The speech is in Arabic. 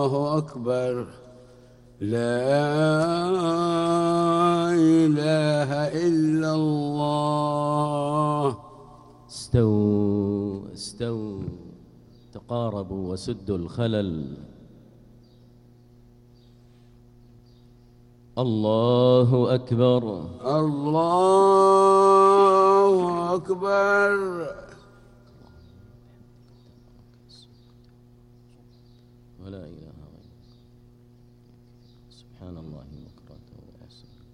الله أكبر. لا إله إلا الله. استووا استووا، تقاربوا وسدوا الخلل. الله أكبر. الله أكبر. ولا إله غيره، سبحان الله بكرة وأصيلا.